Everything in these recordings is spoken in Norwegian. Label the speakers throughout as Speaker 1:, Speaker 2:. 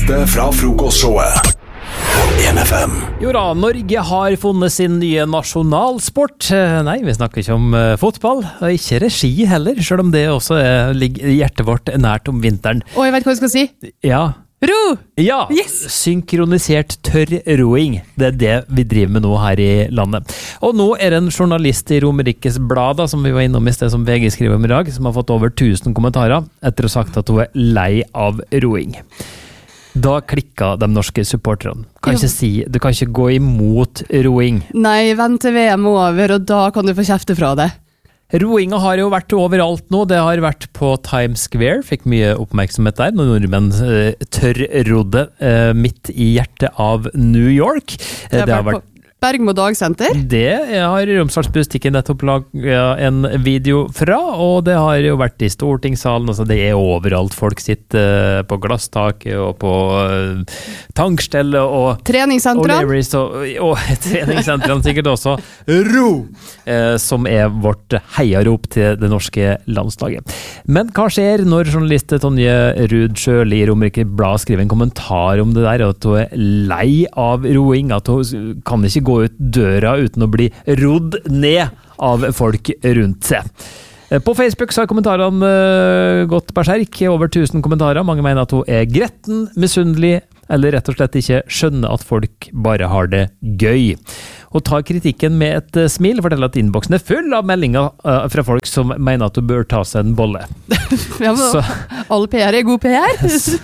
Speaker 1: beste fra frokostshowet på 1FM.
Speaker 2: Jo da, Norge har funnet sin nye nasjonalsport. Nei, vi snakker ikke om fotball, og ikke regi heller, selv om det også ligger hjertet vårt nært om vinteren.
Speaker 3: Og jeg vet hva jeg skal si.
Speaker 2: Ja.
Speaker 3: Ro!
Speaker 2: Ja,
Speaker 3: yes!
Speaker 2: Synkronisert tørrroing. Det det vi driver med nå her i landet. Og nå det en journalist i Romerikes Blad, som vi var innom i sted, som VG skriver om i dag, som har fått over 1000 kommentarer etter å ha sagt at hun lei av roing. Da klikket de norske supporterne. Du kan ikke gå imot roing.
Speaker 3: Nei, vent til VM over, og da kan du få kjefte fra det.
Speaker 2: Roinga har jo vært overalt nå. Det har vært på Times Square, fikk mye oppmerksomhet der. Når nordmenn tørrrodde midt i hjertet av New York.
Speaker 3: Det har vært Bergmo dagsenter.
Speaker 2: Det har Romsdalsbustikken nettopp laget en video fra, og det har jo vært i Stortingssalen, altså det overalt. Folk sitter på glasstaket og på tankstellet og
Speaker 3: treningssentrene.
Speaker 2: Og treningssentrene sikkert også. Ro! Som vårt heiarop til det norske landslaget. Men hva skjer når journalist Tonje Ruud Sjøli i Romerikes Blad skriver en kommentar om det der, at hun lei av roing, at hun kan ikke gå ut døra uten å bli rodd ned av folk rundt seg. På Facebook så har kommentarene gått berserk, over 1000 kommentarer. Mange mener at hun gretten, misunnelig, eller rett og slett ikke skjønner at folk bare har det gøy. Hun tar kritikken med et smil og forteller at innboksen full av meldinger fra folk som mener at hun bør ta seg en bolle.
Speaker 3: Ja, men all PR god PR.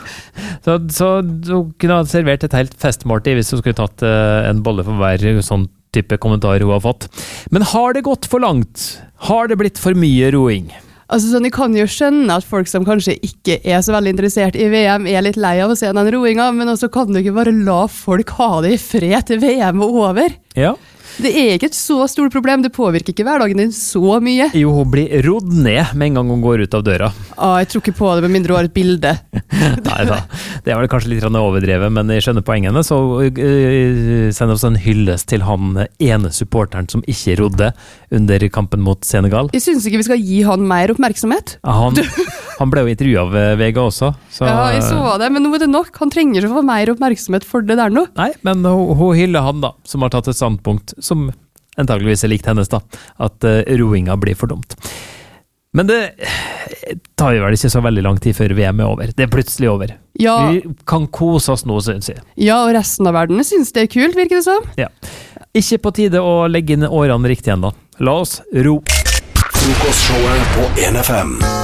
Speaker 2: Så hun kunne ha servert et helt festmåltid hvis hun skulle tatt en bolle for hver sånn type kommentar hun har fått. Men har det gått for langt? Har det blitt for mye roing?
Speaker 3: Altså, sånn, jeg kan jo skjønne at folk som kanskje ikke så veldig interessert i VM litt lei av å se den roinga, men også kan du ikke bare la folk ha det i fred til VM over.
Speaker 2: Ja.
Speaker 3: Det ikke et så stort problem, det påvirker ikke hverdagen din så mye.
Speaker 2: Jo, hun blir rodd ned med en gang hun går ut av døra.
Speaker 3: Jeg tror ikke på det med mindre hun har et bilde.
Speaker 2: Neida, det var kanskje litt overdrevet, men jeg skjønner poengene, så send oss en hyllest til han ene supporteren som ikke rodde under kampen mot Senegal.
Speaker 3: Jeg synes ikke vi skal gi han mer oppmerksomhet.
Speaker 2: Han ble jo intervjuet av VG også. Så.
Speaker 3: Ja, jeg så det, men nå det nok. Han trenger ikke å få mer oppmerksomhet for det der nå.
Speaker 2: Nei, men hun hyller han da, som har tatt et standpunkt som antageligvis likt hennes da, at roinga blir for dumt. Men det tar jo vel ikke så veldig lang tid før VM over. Det plutselig over.
Speaker 3: Ja.
Speaker 2: Vi kan kose oss nå, synes jeg.
Speaker 3: Ja, og resten av verden synes det kult, virker det som.
Speaker 2: Ja. Ikke på tide å legge inn årene riktig igjen da. La oss ro.
Speaker 1: Frokostshowet på 1FM.